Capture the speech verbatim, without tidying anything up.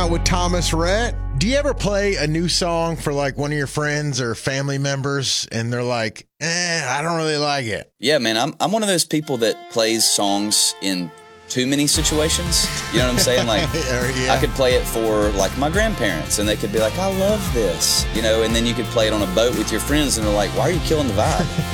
With Thomas Rhett. Do you ever play a new song for like one of your friends or family members and they're like, eh, I don't really like it? Yeah, man, I'm I'm one of those people that plays songs in too many situations. You know what I'm saying? Like, yeah. I could play it for like my grandparents and they could be like, I love this, you know, and then you could play it on a boat with your friends and they're like, why are you killing the vibe?